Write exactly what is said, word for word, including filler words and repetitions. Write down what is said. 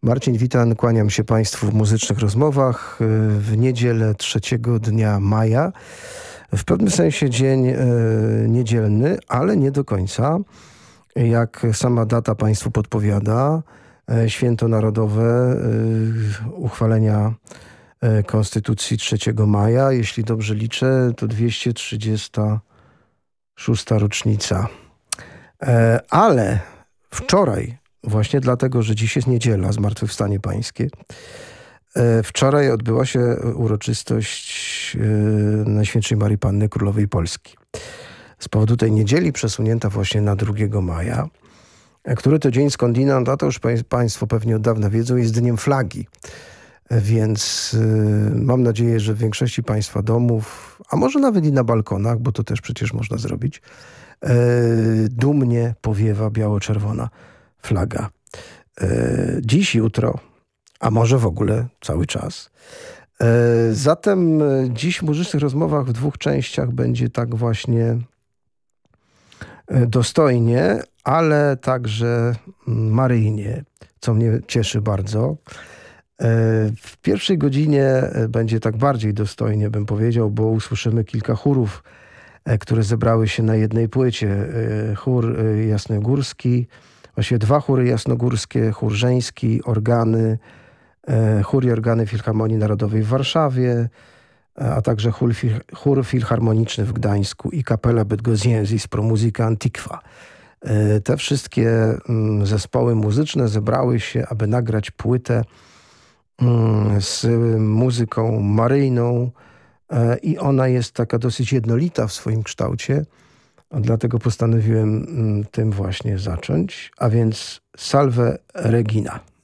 Marcin Witan, kłaniam się Państwu w Muzycznych Rozmowach w niedzielę trzeciego dnia maja. W pewnym sensie dzień e, niedzielny, ale nie do końca. Jak sama data Państwu podpowiada, e, święto narodowe e, uchwalenia e, Konstytucji trzeciego maja. Jeśli dobrze liczę, to dwieście trzydziesta szósta rocznica. E, ale wczoraj, właśnie dlatego, że dziś jest niedziela, Zmartwychwstanie Pańskie, wczoraj odbyła się uroczystość Najświętszej Maryi Panny Królowej Polski. Z powodu tej niedzieli przesunięta właśnie na drugiego maja, który to dzień skądinąd, a to już Państwo pewnie od dawna wiedzą, jest dniem flagi. Więc mam nadzieję, że w większości Państwa domów, a może nawet i na balkonach, bo to też przecież można zrobić, dumnie powiewa biało-czerwona flaga. Dziś, jutro, a może w ogóle cały czas. Zatem dziś w Muzycznych Rozmowach w dwóch częściach będzie tak właśnie dostojnie, ale także maryjnie, co mnie cieszy bardzo. W pierwszej godzinie będzie tak bardziej dostojnie, bym powiedział, bo usłyszymy kilka chórów, które zebrały się na jednej płycie. Chór jasnogórski, właściwie dwa chóry jasnogórskie, chór żeński, organy, chór i organy Filharmonii Narodowej w Warszawie, a także chór, chór filharmoniczny w Gdańsku i kapela Bydgoszcz Pro Musica Antiqua. Te wszystkie zespoły muzyczne zebrały się, aby nagrać płytę z muzyką maryjną i ona jest taka dosyć jednolita w swoim kształcie. Dlatego postanowiłem tym właśnie zacząć, a więc Salve Regina.